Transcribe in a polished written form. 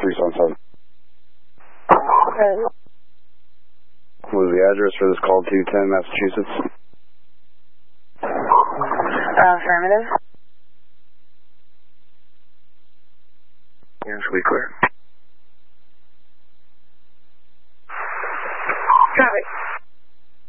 377. Okay. What was the address for this call to 10 Massachusetts? Affirmative. Yes, we clear.